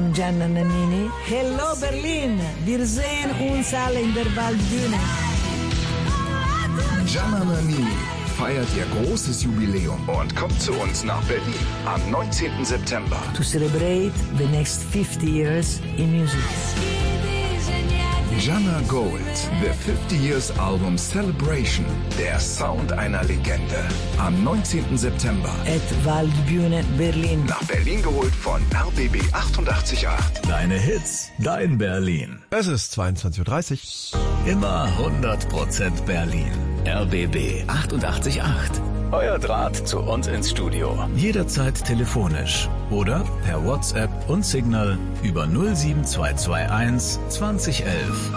von Gianna Nannini. Hello Berlin, wir sehen uns alle in der Waldbühne. Gianna Nannini feiert ihr großes Jubiläum und kommt zu uns nach Berlin am 19. September. To celebrate the next 50 years in music. Gianna Gold, the 50 Years Album Celebration, der Sound einer Legende. Am 19. September. At Waldbühne Berlin. Nach Berlin geholt von RBB 88.8. Deine Hits, dein Berlin. Es ist 22:30 Uhr. Immer 100% Berlin. RBB 88.8. Euer Draht zu uns ins Studio. Jederzeit telefonisch oder per WhatsApp und Signal über 07221 2011.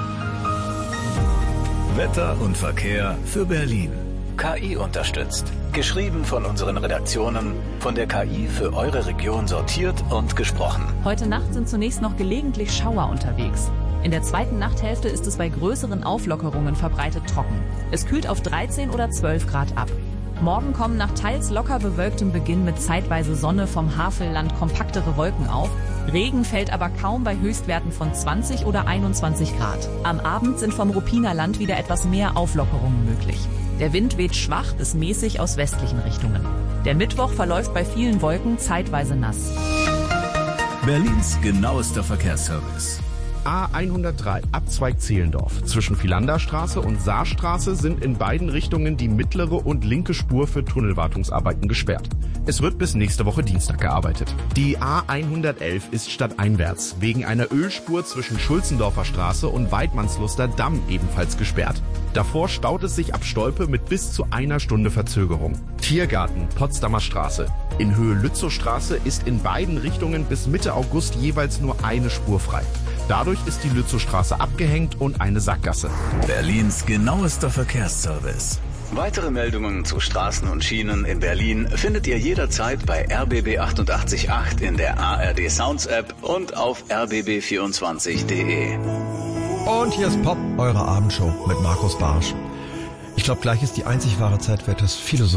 Wetter und Verkehr für Berlin. KI unterstützt. Geschrieben von unseren Redaktionen, von der KI für eure Region sortiert und gesprochen. Heute Nacht sind zunächst noch gelegentlich Schauer unterwegs. In der zweiten Nachthälfte ist es bei größeren Auflockerungen verbreitet trocken. Es kühlt auf 13 oder 12 Grad ab. Morgen kommen nach teils locker bewölktem Beginn mit zeitweise Sonne vom Havelland kompaktere Wolken auf. Regen fällt aber kaum bei Höchstwerten von 20 oder 21 Grad. Am Abend sind vom Ruppiner Land wieder etwas mehr Auflockerungen möglich. Der Wind weht schwach bis mäßig aus westlichen Richtungen. Der Mittwoch verläuft bei vielen Wolken zeitweise nass. Berlins genauester Verkehrsservice. A103, Abzweig Zehlendorf. Zwischen Philanderstraße und Saarstraße sind in beiden Richtungen die mittlere und linke Spur für Tunnelwartungsarbeiten gesperrt. Es wird bis nächste Woche Dienstag gearbeitet. Die A111 ist stadteinwärts wegen einer Ölspur zwischen Schulzendorfer Straße und Weidmannsluster Damm ebenfalls gesperrt. Davor staut es sich ab Stolpe mit bis zu 1 Stunde Verzögerung. Tiergarten, Potsdamer Straße. In Höhe Lützowstraße ist in beiden Richtungen bis Mitte August jeweils nur eine Spur frei. Dadurch ist die Lützowstraße abgehängt und eine Sackgasse. Berlins genauester Verkehrsservice. Weitere Meldungen zu Straßen und Schienen in Berlin findet ihr jederzeit bei RBB 88.8 in der ARD Sounds App und auf rbb24.de. Und hier ist Pop, eure Abendshow mit Markus Barsch. Ich glaube, gleich ist die einzig wahre Zeit, wird das Philosoph